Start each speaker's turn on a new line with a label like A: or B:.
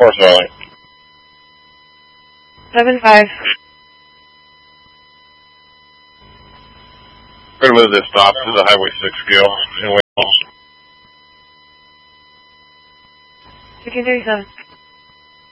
A: Forest Valley.
B: 7-5.
A: We're going to move this stop to the Highway 6 scale.
B: Chicken 37.